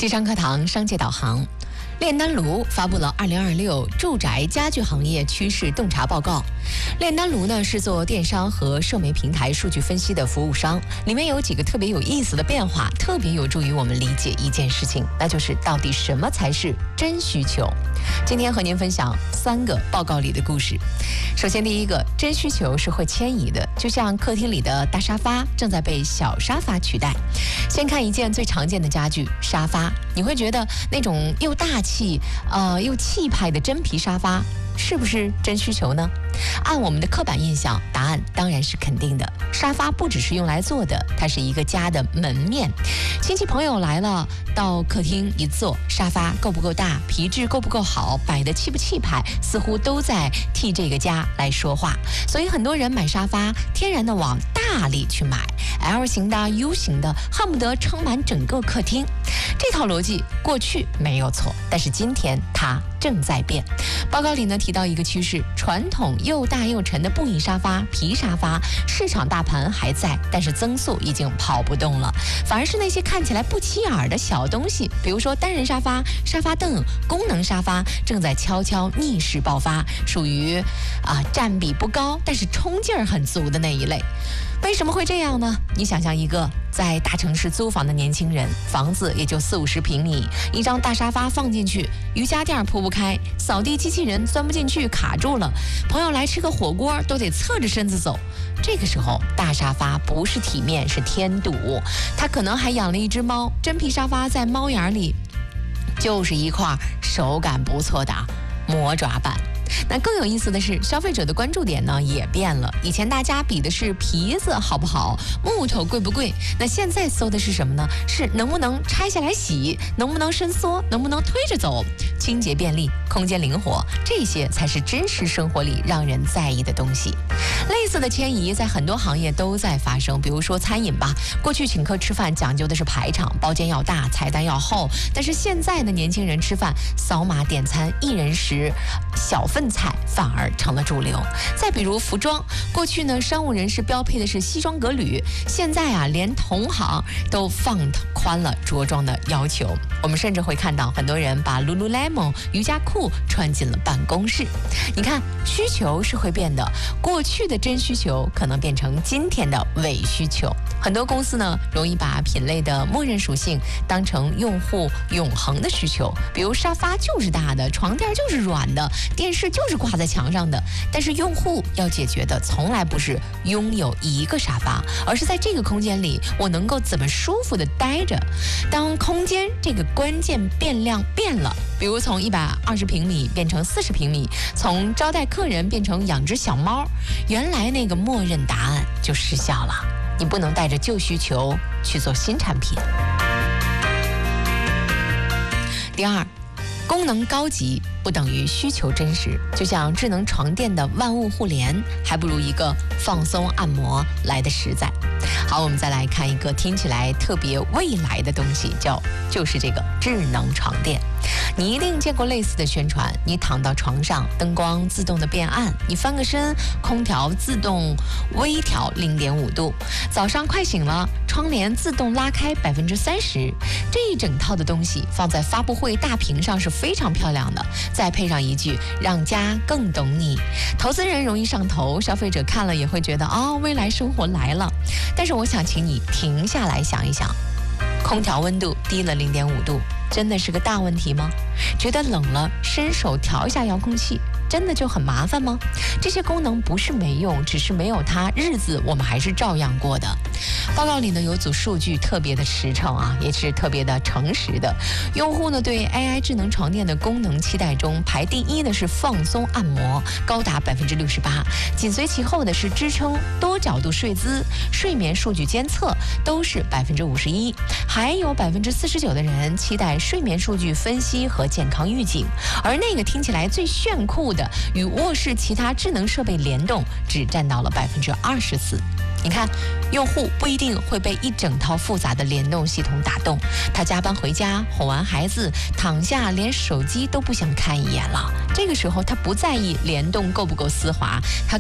机商课堂商界导航。炼丹炉发布了2026住宅家具行业趋势洞察报告。炼丹炉呢是做电商和社媒平台数据分析的服务商，里面有几个特别有意思的变化，特别有助于我们理解一件事情，那就是到底什么才是真需求。今天和您分享3个报告里的故事。首先第一个，真需求是会迁移的，就像客厅里的大沙发正在被小沙发取代。先看一件最常见的家具，沙发，你会觉得那种又大气又气派的真皮沙发是不是真需求呢？按我们的刻板印象，答案当然是肯定的。沙发不只是用来坐的，它是一个家的门面。亲戚朋友来了，到客厅一坐，沙发够不够大，皮质够不够好，摆得气不气派，似乎都在替这个家来说话。所以很多人买沙发，天然的往大里去买 ，L 型的、U 型的，恨不得撑满整个客厅。这套逻辑过去没有错，但是今天它正在变。报告里呢提到一个趋势，传统又大又沉的布艺沙发、皮沙发，市场大盘还在，但是增速已经跑不动了，反而是那些看起来不起眼的小东西，比如说单人沙发、沙发凳、功能沙发，正在悄悄逆势爆发，属于占比不高，但是冲劲儿很足的那一类。为什么会这样呢？你想象一个在大城市租房的年轻人，房子也就40-50平米，一张大沙发放进去，瑜伽垫铺不开，扫地机器人钻不进去，卡住了，朋友来吃个火锅都得侧着身子走。这个时候大沙发不是体面，是添堵。他可能还养了一只猫，真皮沙发在猫眼里就是一块手感不错的魔爪板。那更有意思的是，消费者的关注点呢也变了。以前大家比的是皮子好不好，木头贵不贵，那现在搜的是什么呢？是能不能拆下来洗，能不能伸缩，能不能推着走，清洁便利，空间灵活，这些才是真实生活里让人在意的东西。类似的迁移在很多行业都在发生，比如说餐饮吧，过去请客吃饭讲究的是排场，包间要大，菜单要厚，但是现在的年轻人吃饭扫码点餐，一人食，小份菜反而成了主流。再比如服装，过去呢商务人士标配的是西装革履，现在连同行都放宽了着装的要求。我们甚至会看到很多人把 Lululemon 瑜伽裤穿进了办公室。你看，需求是会变的，过去的真需求可能变成今天的伪需求。很多公司呢容易把品类的默认属性当成用户永恒的需求，比如沙发就是大的，床垫就是软的，电视就是挂在墙上的。但是用户要解决的从来不是拥有一个沙发，而是在这个空间里我能够怎么舒服的待着。当空间这个关键变量变了，比如从120平米变成40平米，从招待客人变成养只小猫，原来那个默认答案就失效了。你不能带着旧需求去做新产品。第二，功能高级不等于需求真实，就像智能床垫的万物互联，还不如一个放松按摩来的实在。好，我们再来看一个听起来特别未来的东西，就是这个智能床垫。你一定见过类似的宣传，你躺到床上，灯光自动的变暗，你翻个身，空调自动微调0.5度，早上快醒了，窗帘自动拉开30%，这一整套的东西放在发布会大屏上是非常漂亮的，再配上一句让家更懂你，投资人容易上头，消费者看了也会觉得未来生活来了。但是我想请你停下来想一想，空调温度低了0.5度，真的是个大问题吗？觉得冷了，伸手调一下遥控器，真的就很麻烦吗？这些功能不是没用，只是没有它，日子我们还是照样过的。报告里呢有组数据特别的实诚也是特别的诚实的。用户呢对 AI 智能床垫的功能期待中，排第一的是放松按摩，高达68%，紧随其后的是支撑、多角度睡姿、睡眠数据监测，都是51%，还有49%的人期待睡眠数据分析和健康预警。而那个听起来最炫酷的与卧室其他智能设备联动，只占到了24%。你看，用户不一定会被一整套复杂的联动系统打动，他加班回家，哄完孩子，躺下连手机都不想看一眼了。这个时候他不在意联动够不够丝滑，他